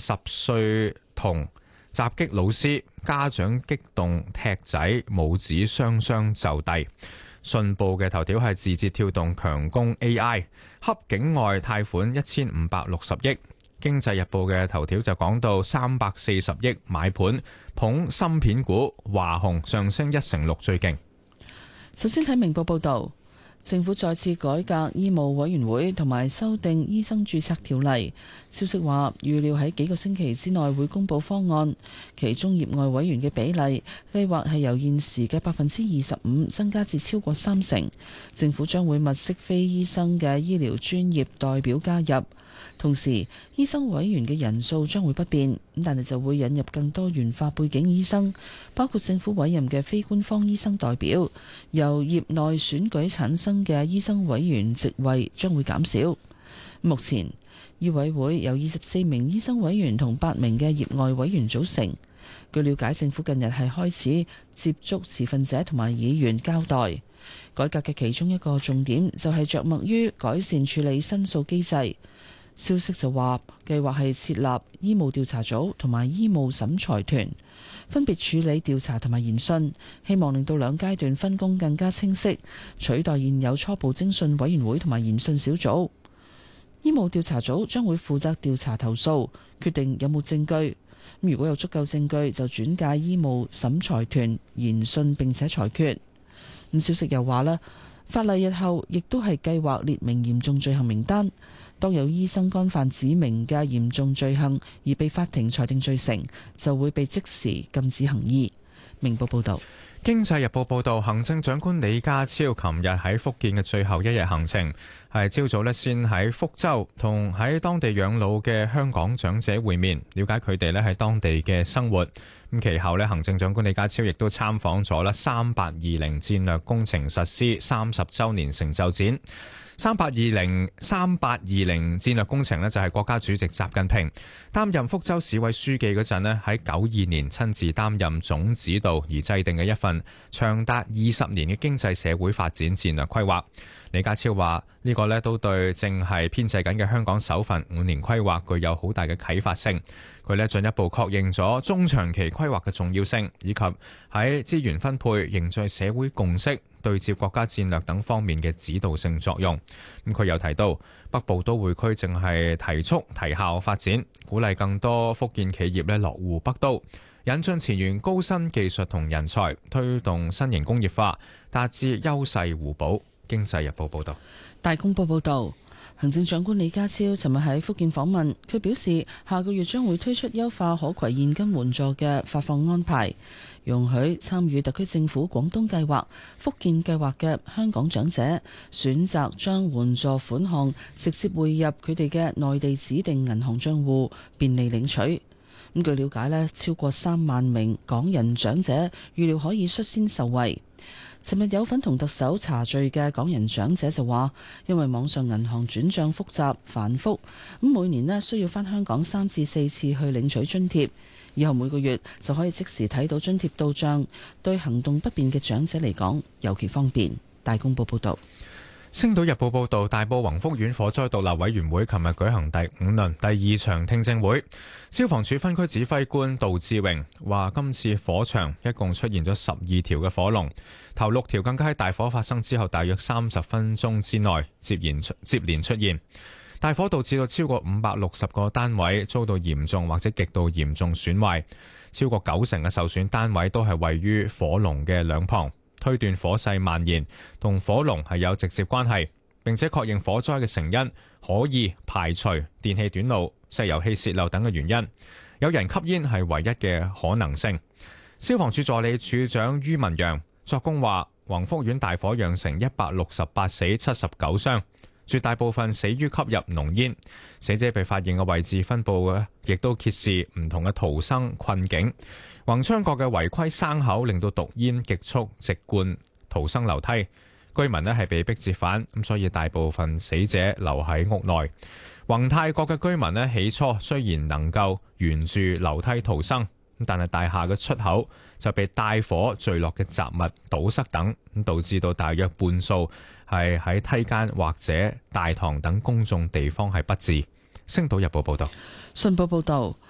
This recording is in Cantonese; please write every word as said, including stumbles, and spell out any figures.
十歲童襲擊老師，家長激動踢仔，母子雙雙就地。信報嘅頭條係字節跳動強攻 A I， 恰境外貸款一千五百六十億。經濟日報嘅頭條就講到三百四十億買盤捧芯片股，華虹上升一成六最勁。 首先睇明報報導。政府再次改革醫務委員會同埋修訂醫生註冊條例，消息話預料喺幾個星期之內會公佈方案，其中業外委員嘅比例計劃係由現時嘅百分之二十五增加至超過三成。政府將會物色非醫生嘅醫療專業代表加入。同時，醫生委員嘅人數將會不變，但係就會引入更多元化背景醫生，包括政府委任嘅非官方醫生代表，由業內選舉產生嘅醫生委員席位將會減少。目前，醫委會由二十四名醫生委員同八名嘅業外委員組成。據了解，政府近日係開始接觸持份者同埋議員交代改革嘅其中一個重點，就係着墨於改善處理申訴機制。消息就話，計劃係設立醫務調查組同埋醫務審裁團，分別處理調查同埋研訊，希望令到兩階段分工更加清晰，取代現有初步偵訊委員會同埋研訊小組。醫務調查組將會負責調查投訴，決定有冇證據。如果有足夠證據，就轉介醫務審裁團研訊並且裁決。咁消息又話啦，法例日後亦都係計劃列明嚴重罪行名單。當有醫生干犯指明嘅嚴重罪行而被法庭裁定罪成，就會被即時禁止行醫。明報報道。 經濟日報報道，行政長官李家超琴日喺福建嘅最後一日行程，係朝早咧先喺福州同喺當地養老嘅香港長者會面，了解佢哋咧喺當地嘅生活。咁其後咧，行政長官李家超亦都參訪咗咧三八二零戰略工程實施三十週年成就展。三八二零三八二零戰略工程呢，就係國家主席習近平擔任福州市委書記嗰陣呢，喺九二年親自擔任總指導而制定嘅一份長達二十年嘅經濟社會發展戰略規劃。李家超話呢個呢都對正係編製緊嘅香港首份五年規劃具有好大嘅啟發性。佢呢進一步確認咗中長期規劃嘅重要性，以及喺資源分配、凝聚社會共識、對接國家戰略等方面嘅指導性作用。咁佢又提到，北部都會區正係提速提效發展，鼓勵更多福建企業咧落戶北都，引進前沿高新技術同人才，推動新型工業化，達至優勢互補。經濟日報報道。 大公報報道，行政長官李家超尋日喺福建訪問，佢表示下個月將會推出優化可攜現金援助嘅發放安排，容許參與特區政府廣東計劃、福建計劃嘅香港長者選擇將援助款項直接匯入佢哋嘅內地指定銀行帳戶，便利領取。咁據了解呢，超過三萬名港人長者預料可以率先受惠。尋日有份同特首茶敘嘅港人長者就話，因為網上銀行轉帳複雜繁複，咁每年呢需要返香港三至四次去領取津貼，以後每個月就可以即時睇到津貼到帳，對行動不便嘅長者嚟講尤其方便。大公報報道。 星島日報報道，大埔宏福苑火災獨立委員會琴日舉行第五輪第二場聽證會。消防處分區指揮官杜志榮話，今次火場一共出現咗十二條嘅火龍，頭六條更加喺大火發生之後大約三十分鐘之內接連出接連出現。大火導致到超過五百六十個單位遭到嚴重或者極度嚴重損壞，超過九成嘅受損單位都係位於火龍嘅兩旁。推斷火勢蔓延同火龍係有直接關係，並且確認火災嘅成因可以排除電氣短路、石油氣泄漏等嘅原因，有人吸煙係唯一嘅可能性。消防處助理處長于文陽作供話，宏福苑大火釀成一百六十八死七十九傷，絕大部分死於吸入濃煙。死者被發現嘅位置分佈嘅亦都揭示唔同嘅逃生困境。宏昌閣嘅違規生口令到毒煙極速直灌逃生樓梯，居民呢係被逼折返，咁所以大部分死者留喺屋內。宏泰閣嘅居民呢起初雖然能夠沿住樓梯逃生，但係大廈嘅出口就被大火墜落嘅雜物堵塞等，咁導致到大約半數係喺梯間或者大堂等公眾地方係不治。星島日報報道。 信報報導，